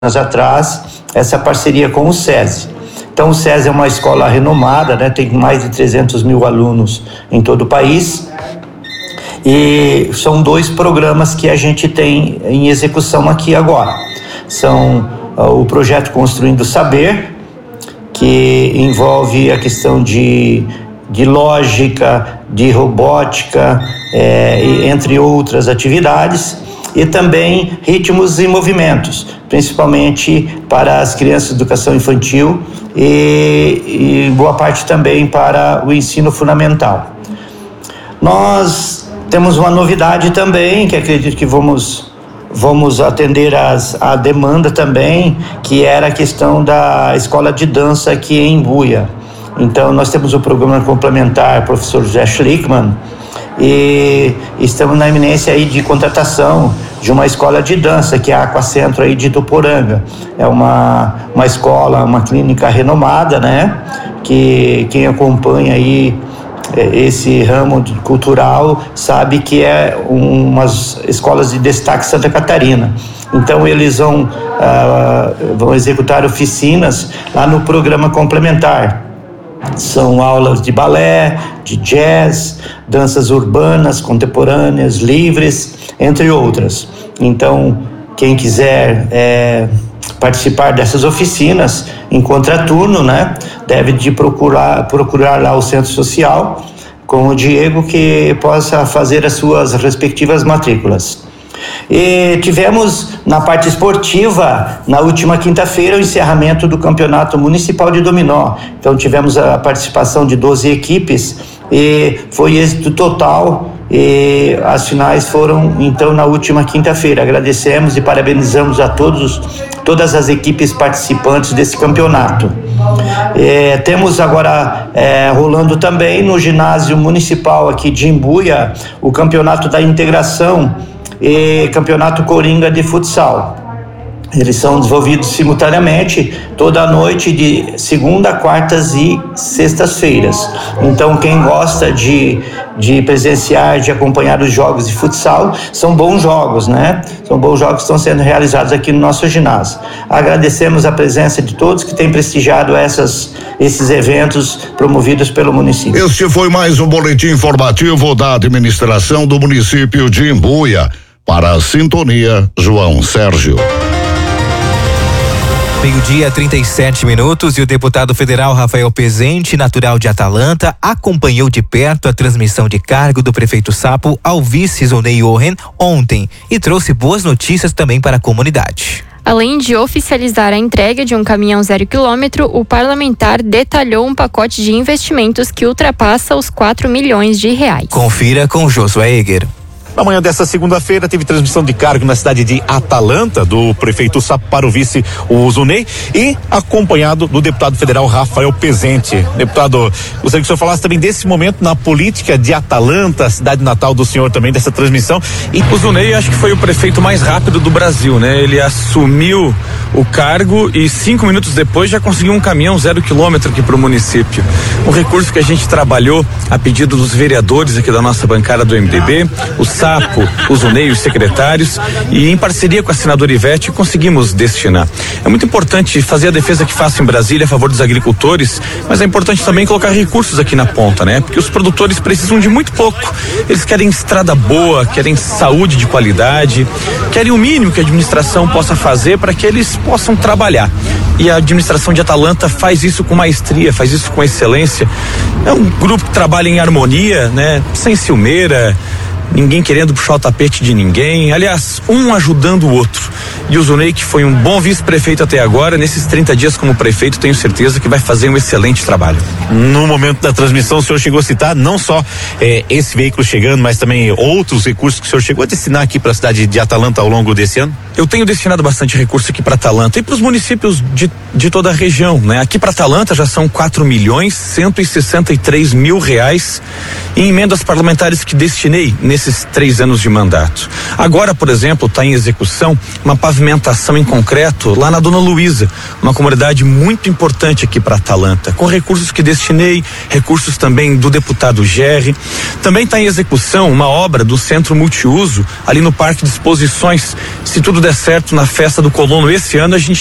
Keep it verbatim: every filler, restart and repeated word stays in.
atrás, essa parceria com o SESI. Então, o SESI é uma escola renomada, né? Tem mais de trezentos mil alunos em todo o país, e são dois programas que a gente tem em execução aqui agora. São uh, o projeto Construindo Saber, que envolve a questão de, de lógica, de robótica, é, entre outras atividades, e também ritmos e movimentos, principalmente para as crianças de educação infantil e, e boa parte também para o ensino fundamental. Nós temos uma novidade também, que acredito que vamos, vamos atender as, a demanda também, que era a questão da escola de dança aqui em Imbuia. Então, nós temos o programa complementar professor José Schlickman, e estamos na iminência aí de contratação de uma escola de dança, que é a Aquacentro aí de Ituporanga. É uma, uma escola, uma clínica renomada, né? Que quem acompanha aí esse ramo cultural sabe que é umas escolas de destaque Santa Catarina. Então eles vão, uh, vão executar oficinas lá no programa complementar. São aulas de balé, de jazz, danças urbanas, contemporâneas, livres, entre outras. Então, quem quiser é, participar dessas oficinas em contraturno, né, deve de procurar, procurar lá o Centro Social com o Diego, que possa fazer as suas respectivas matrículas. E tivemos na parte esportiva, na última quinta-feira, o encerramento do Campeonato Municipal de Dominó. Então tivemos a participação de doze equipes e foi êxito total, e as finais foram então na última quinta-feira. Agradecemos e parabenizamos a todos, todas as equipes participantes desse campeonato. É, temos agora é, rolando também no ginásio municipal aqui de Imbuia o Campeonato da Integração e Campeonato Coringa de Futsal. Eles são desenvolvidos simultaneamente toda noite, de segunda, quartas e sextas-feiras. Então, quem gosta de, de presenciar, de acompanhar os jogos de futsal, são bons jogos, né? São bons jogos que estão sendo realizados aqui no nosso ginásio. Agradecemos a presença de todos que têm prestigiado essas, esses eventos promovidos pelo município. Este foi mais um boletim informativo da administração do município de Imbuia. Para a Sintonia, João Sérgio. Meio-dia, trinta e sete minutos, e o deputado federal Rafael Pezente, natural de Atalanta, acompanhou de perto a transmissão de cargo do prefeito Sapo ao vice Zonei Oren ontem e trouxe boas notícias também para a comunidade. Além de oficializar a entrega de um caminhão zero quilômetro, o parlamentar detalhou um pacote de investimentos que ultrapassa os quatro milhões de reais. Confira com Josué Eger. Na manhã desta segunda-feira teve transmissão de cargo na cidade de Atalanta do prefeito Sapo para o vice o Zunei e acompanhado do deputado federal Rafael Pezente. Deputado, gostaria que o senhor falasse também desse momento na política de Atalanta, cidade natal do senhor também, dessa transmissão. E o Zunei acho que foi o prefeito mais rápido do Brasil, né? Ele assumiu o cargo e cinco minutos depois já conseguiu um caminhão zero quilômetro aqui para o município. Um recurso que a gente trabalhou a pedido dos vereadores aqui da nossa bancada do M D B, o Sapo, o Zunei, os secretários, e em parceria com a senadora Ivete conseguimos destinar. É muito importante fazer a defesa que faço em Brasília a favor dos agricultores, mas é importante também colocar recursos aqui na ponta, né? Porque os produtores precisam de muito pouco. Eles querem estrada boa, querem saúde de qualidade, querem o mínimo que a administração possa fazer para que eles possam trabalhar. E a administração de Atalanta faz isso com maestria, faz isso com excelência. É um grupo que trabalha em harmonia, né? Sem ciumeira, ninguém querendo puxar o tapete de ninguém, aliás, um ajudando o outro. E o Zunei, que foi um bom vice-prefeito até agora, nesses trinta dias como prefeito, tenho certeza que vai fazer um excelente trabalho. No momento da transmissão, o senhor chegou a citar não só eh, esse veículo chegando, mas também outros recursos que o senhor chegou a destinar aqui para a cidade de Atalanta ao longo desse ano? Eu tenho destinado bastante recurso aqui para Atalanta e para os municípios de, de toda a região, né? Aqui para Atalanta já são quatro milhões cento e sessenta e três mil reais em emendas parlamentares que destinei nesse nesses três anos de mandato. Agora, por exemplo, está em execução uma pavimentação em concreto lá na Dona Luísa, uma comunidade muito importante aqui para Atalanta, com recursos que destinei, recursos também do deputado Gerry. Também está em execução uma obra do Centro Multiuso ali no Parque de Exposições. Se tudo der certo na festa do Colono esse ano, a gente